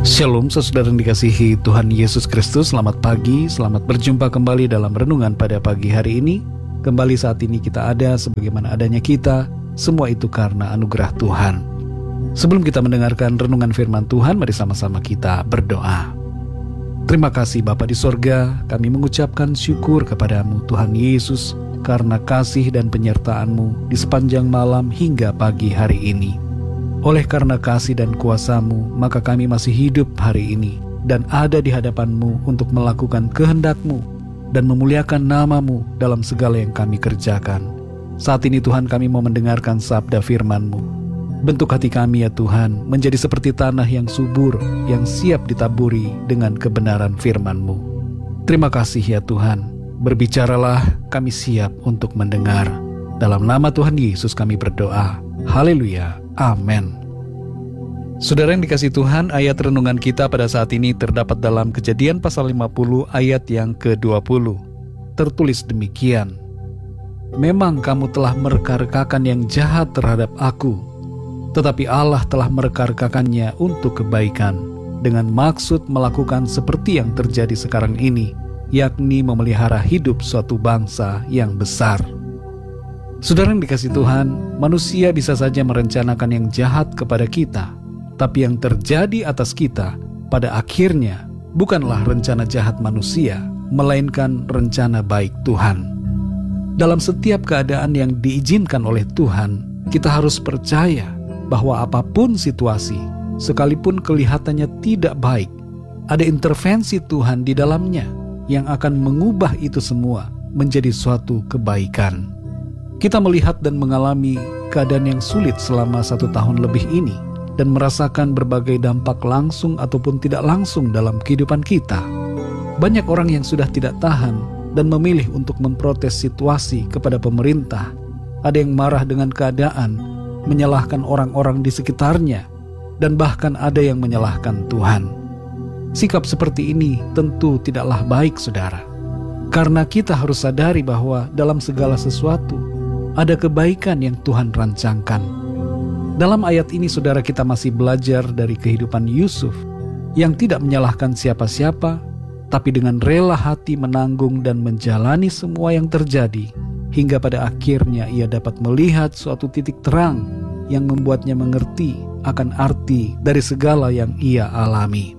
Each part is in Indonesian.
Shalom saudara yang dikasihi Tuhan Yesus Kristus. Selamat pagi, selamat berjumpa kembali dalam renungan pada pagi hari ini. Kembali saat ini kita ada sebagaimana adanya kita, semua itu karena anugerah Tuhan. Sebelum kita mendengarkan renungan firman Tuhan, mari sama-sama kita berdoa. Terima kasih Bapa di sorga, kami mengucapkan syukur kepadamu Tuhan Yesus karena kasih dan penyertaan-Mu di sepanjang malam hingga pagi hari ini. Oleh karena kasih dan kuasa-Mu, maka kami masih hidup hari ini dan ada di hadapan-Mu untuk melakukan kehendak-Mu dan memuliakan nama-Mu dalam segala yang kami kerjakan. Saat ini Tuhan, kami mau mendengarkan sabda firman-Mu. Bentuk hati kami ya Tuhan menjadi seperti tanah yang subur, yang siap ditaburi dengan kebenaran firman-Mu. Terima kasih ya Tuhan, berbicaralah, kami siap untuk mendengar. Dalam nama Tuhan Yesus kami berdoa. Haleluya. Amin. Saudara yang dikasihi Tuhan, ayat renungan kita pada saat ini terdapat dalam Kejadian pasal 50 ayat yang ke-20. Tertulis demikian: Memang kamu telah merekarkakan yang jahat terhadap aku, tetapi Allah telah merekarkakannya untuk kebaikan, dengan maksud melakukan seperti yang terjadi sekarang ini, yakni memelihara hidup suatu bangsa yang besar. Saudara yang dikasihi Tuhan, manusia bisa saja merencanakan yang jahat kepada kita, tapi yang terjadi atas kita pada akhirnya bukanlah rencana jahat manusia, melainkan rencana baik Tuhan. Dalam setiap keadaan yang diizinkan oleh Tuhan, kita harus percaya bahwa apapun situasi, sekalipun kelihatannya tidak baik, ada intervensi Tuhan di dalamnya yang akan mengubah itu semua menjadi suatu kebaikan. Kita melihat dan mengalami keadaan yang sulit selama 1 tahun lebih ini dan merasakan berbagai dampak langsung ataupun tidak langsung dalam kehidupan kita. Banyak orang yang sudah tidak tahan dan memilih untuk memprotes situasi kepada pemerintah. Ada yang marah dengan keadaan, menyalahkan orang-orang di sekitarnya, dan bahkan ada yang menyalahkan Tuhan. Sikap seperti ini tentu tidaklah baik, saudara. Karena kita harus sadari bahwa dalam segala sesuatu ada kebaikan yang Tuhan rancangkan. Dalam ayat ini saudara, kita masih belajar dari kehidupan Yusuf yang tidak menyalahkan siapa-siapa, tapi dengan rela hati menanggung dan menjalani semua yang terjadi, hingga pada akhirnya ia dapat melihat suatu titik terang yang membuatnya mengerti akan arti dari segala yang ia alami.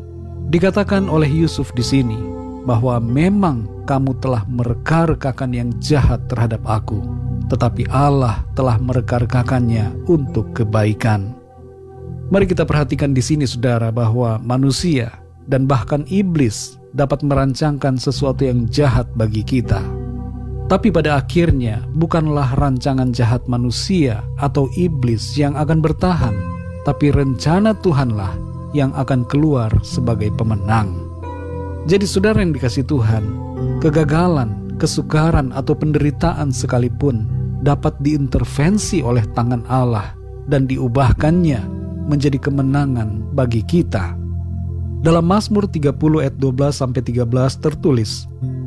Dikatakan oleh Yusuf di sini bahwa memang kamu telah merekarkakan yang jahat terhadap aku, tetapi Allah telah merekarkakannya untuk kebaikan. Mari kita perhatikan di sini saudara, bahwa manusia dan bahkan iblis dapat merancangkan sesuatu yang jahat bagi kita. Tapi pada akhirnya bukanlah rancangan jahat manusia atau iblis yang akan bertahan, tapi rencana Tuhanlah yang akan keluar sebagai pemenang. Jadi saudara yang dikasihi Tuhan, kegagalan, kesukaran atau penderitaan sekalipun dapat diintervensi oleh tangan Allah dan diubahkannya menjadi kemenangan bagi kita. Dalam Mazmur 30 ayat 12-13 tertulis,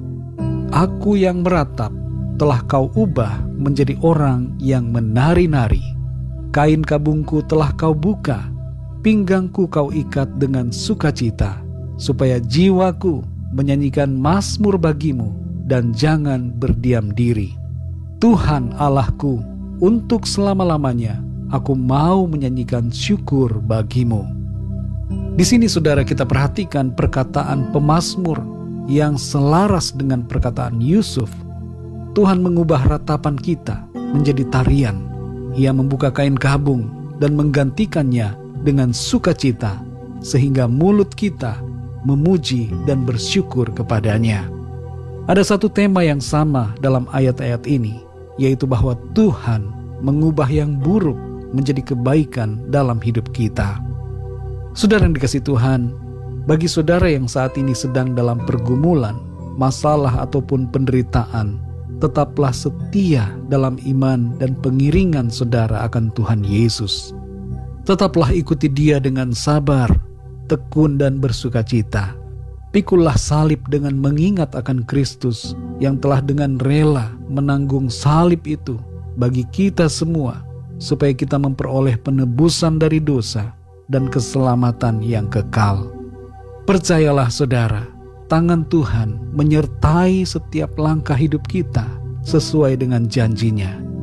Aku yang meratap telah kau ubah menjadi orang yang menari-nari. Kain kabungku telah kau buka, pinggangku kau ikat dengan sukacita, supaya jiwaku menyanyikan mazmur bagimu dan jangan berdiam diri. Tuhan Allahku, untuk selama-lamanya aku mau menyanyikan syukur bagimu. Di sini saudara, kita perhatikan perkataan pemazmur yang selaras dengan perkataan Yusuf. Tuhan mengubah ratapan kita menjadi tarian. Ia membuka kain kabung dan menggantikannya dengan sukacita, sehingga mulut kita memuji dan bersyukur kepadanya. Ada satu tema yang sama dalam ayat-ayat ini, yaitu bahwa Tuhan mengubah yang buruk menjadi kebaikan dalam hidup kita. Saudara yang dikasihi Tuhan, bagi saudara yang saat ini sedang dalam pergumulan, masalah ataupun penderitaan, tetaplah setia dalam iman dan pengiringan saudara akan Tuhan Yesus. Tetaplah ikuti Dia dengan sabar, tekun dan bersukacita. Pikulah salib dengan mengingat akan Kristus yang telah dengan rela menanggung salib itu bagi kita semua, supaya kita memperoleh penebusan dari dosa dan keselamatan yang kekal. Percayalah saudara, tangan Tuhan menyertai setiap langkah hidup kita sesuai dengan janjinya.